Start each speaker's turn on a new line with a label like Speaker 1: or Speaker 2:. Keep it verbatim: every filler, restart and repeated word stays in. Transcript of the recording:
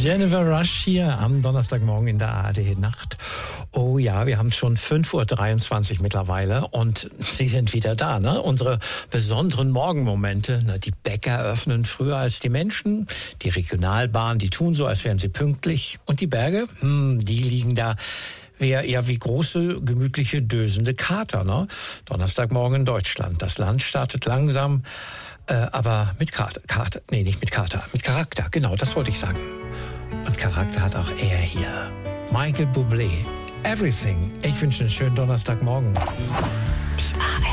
Speaker 1: Jennifer Rush hier am Donnerstagmorgen in der A R D-Nacht. Oh ja, wir haben schon fünf Uhr dreiundzwanzig mittlerweile und Sie sind wieder da, ne? Unsere besonderen Morgenmomente. Ne? Die Bäcker öffnen früher als die Menschen. Die Regionalbahnen, die tun so, als wären sie pünktlich. Und die Berge, hm, die liegen da wäre eher wie große, gemütliche, dösende Kater, ne? Donnerstagmorgen in Deutschland. Das Land startet langsam, äh, aber mit Kater, Kater, nee, nicht mit Kater, mit Charakter, genau, das wollte ich sagen. Und Charakter hat auch er hier. Michael Bublé, Everything. Ich wünsche einen schönen Donnerstagmorgen.
Speaker 2: Die A R